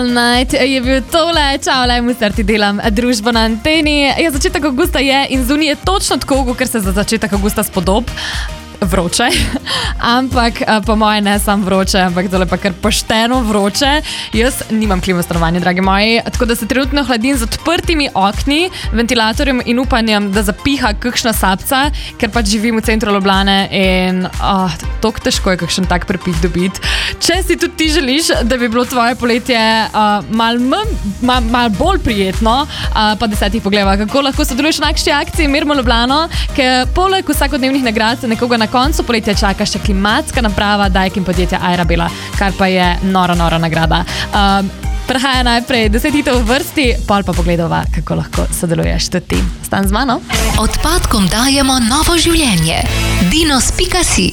Night je bil tole, čau, Lajmuster, ti delam družbo na anteni. Začetek avgusta je in zunaj je točno tako, ker se za začetek avgusta spodob. Vroče, ampak po moje ne sam vroče, ampak tole pa kar pošteno vroče. Jaz nimam klimo stanovanja, dragi moji, tako da se trenutno hladim z odprtimi okni, ventilatorjem in upanjem, da zapiha kakšna sapca, ker pač živim v centru Ljubljane in toliko težko je kakšen tak prepih dobiti. Če si tudi ti želiš, da bi bilo tvoje poletje mal bolj prijetno, pa 10 pogledava, kako lahko sodeluješ v nakšti akciji Mirmo Ljubljano, ker poleg vsakodnevnih nagrad nekoga na koncu poletja čaka še klimatska naprava Daikin podjetja Airabela, kar pa je nora nagrada. Prehaja najprej 10 hitov v vrsti, pol pa pogledava, kako lahko sodeluješ tudi ti. Stan z mano. Odpadkom dajemo novo življenje. Dinos.si.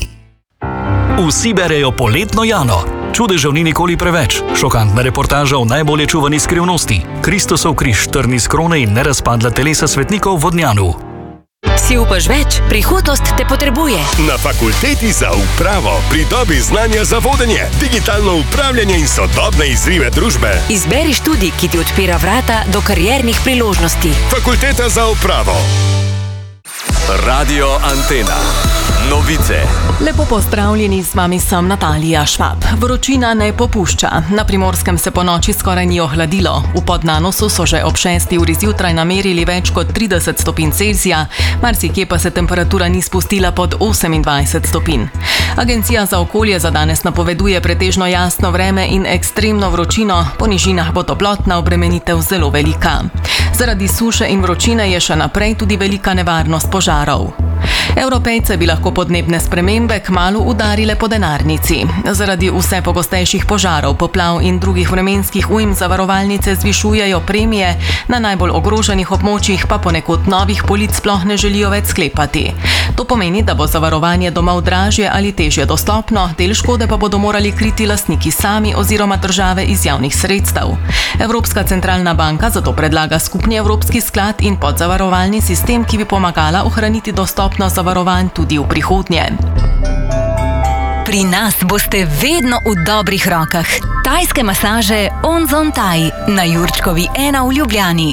Vsi berejo poletno Jano. Čudežev ni nikoli preveč. Šokantna reportaža o najbolje čuvani skrivnosti. Kristusov križ, trni s krone in nerazpadla telesa svetnikov v Vodnjanu. Si upaš več? Prihodnost te potrebuje. Na fakulteti za upravo pridobi znanja za vodenje, digitalno upravljanje in sodobne izzive družbe. Izberi študij, ki ti odpira vrata do kariernih priložnosti. Fakulteta za upravo. Radio Antena. Novice. Lepo pozdravljeni, z vami sem Natalija Švab. Vročina ne popušča. Na Primorskem se po noči skoraj ni ohladilo. V Podnanosu so že ob 6 uri zjutraj namerili več kot 30 stopinj Celzija, marsikje pa se temperatura ni spustila pod 28 stopinj. Agencija za okolje za danes napoveduje pretežno jasno vreme in ekstremno vročino, po nižinah bo toplotna obremenitev zelo velika. Zaradi suše in vročine je še naprej tudi velika nevarnost požarov. Evropejce bi lahko podnebne spremembe kmalu udarile po denarnici. Zaradi vse pogostejših požarov, poplav in drugih vremenskih ujm zavarovalnice zvišujejo premije, na najbolj ogroženih območjih pa ponekod novih polic sploh ne želijo več sklepati. To pomeni, da bo zavarovanje domov dražje ali težje dostopno, del škode pa bodo morali kriti lastniki sami oziroma države iz javnih sredstev. Evropska centralna banka zato predlaga skupni evropski sklad in podzavarovalni sistem, ki bi pomagala ohraniti dostopnost zavarovanj tudi v prihodnje. Pri nas boste vedno v dobrih rokah. Tajske masaže Onzon Thai na Jurčkovi 1 v Ljubljani.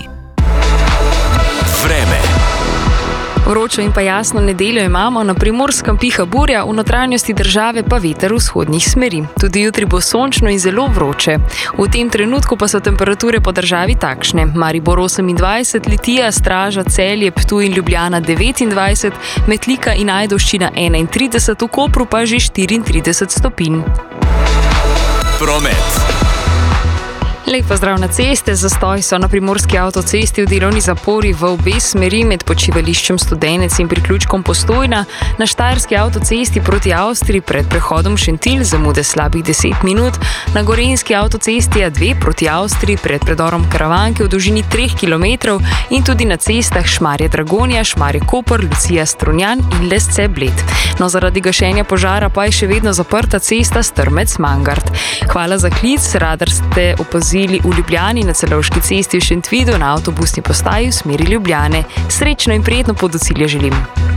Vreme. Vročo in pa jasno nedeljo imamo, na Primorskem piha burja, v notranjosti države pa veter vzhodnih smeri. Tudi jutri bo sončno in zelo vroče. V tem trenutku pa so temperature po državi takšne. Maribor 28, Litija, Straža, Celje, Ptuj in Ljubljana 29, Metlika in Ajdovščina 31, v Kopru pa že 34 stopinj. Promet. Lep pozdrav na ceste. Zastoj so na Primorski avtocesti v delovni zapori v obe smeri med počivališčem Studenec in priključkom Postojna, na Štajerski avtocesti proti Avstriji pred prehodom Šentilj zamude slabih 10 minut, na Gorenjski avtocesti A2 proti Avstriji pred predorom Karavanke v dolžini 3 km in tudi na cestah Šmarje-Dragonja, Šmarje-Koper, Lucija-Strunjan in Lesce-Bled. No, zaradi gašenja požara pa je še vedno zaprta cesta Strmec-Mangart. Hvala za klic, radar ste opazili v Ljubljani na Celovški cesti v Šentvidu na avtobusni postaji v smeri Ljubljane. Srečno in prijetno pot do cilja želim.